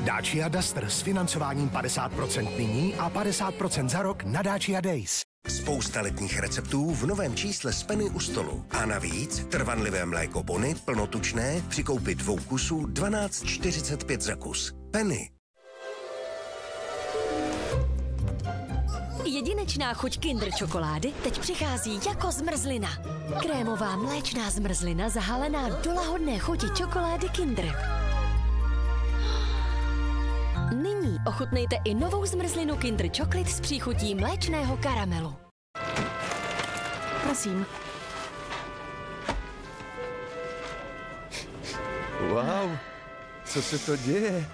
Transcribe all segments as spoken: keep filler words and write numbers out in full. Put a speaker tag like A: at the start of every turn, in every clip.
A: Dacia Duster s financováním padesát procent nyní a padesát procent za rok na Dacia Days.
B: Spousta letních receptů v novém čísle z Penny u stolu. A navíc trvanlivé mléko Bony, plnotučné, při koupi dvou kusů dvanáct čtyřicet pět za kus. Penny.
C: Jedinečná chuť Kinder čokolády teď přichází jako zmrzlina. Krémová mléčná zmrzlina zahalená do lahodné chuti čokolády Kinder. Nyní ochutnejte i novou zmrzlinu Kinder Chocolate s příchutí mléčného karamelu. Prosím.
D: Wow, co se to děje?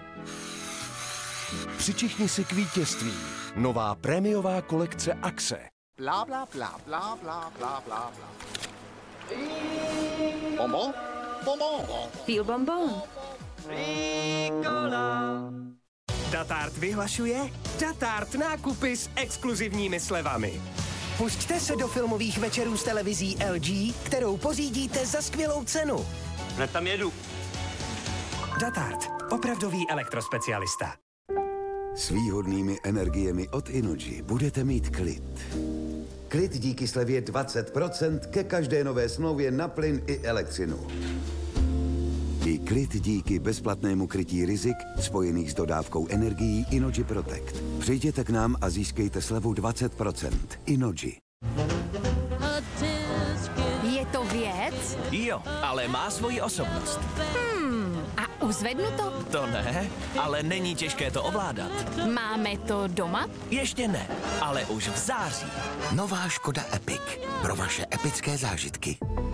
A: Přičichni si k vítězství. Nová prémiová kolekce Axe.
E: Bla, bla, bla, bla, bla, bla, bla, bla. Bonbon? Bonbon.
C: Feel bonbon.
F: Datart vyhlašuje Datart nákupy s exkluzivními slevami. Pusťte se do filmových večerů s televizí L G, kterou pořídíte za skvělou cenu.
G: Hned tam jedu.
F: Datart, opravdový elektrospecialista.
H: S výhodnými energiemi od Inoji budete mít klid. Klid díky slevě dvacet procent ke každé nové smlouvě na plyn i elektřinu. I klid díky bezplatnému krytí rizik spojených s dodávkou energií Inoji Protect. Přijděte k nám a získejte slevu dvacet procent. Inoji.
I: Je to věc?
G: Jo, ale má svoji osobnost.
I: Hmm, a uzvednu to?
G: To ne, ale není těžké to ovládat.
I: Máme to doma?
G: Ještě ne, ale už v září.
B: Nová Škoda Epic. Pro vaše epické zážitky.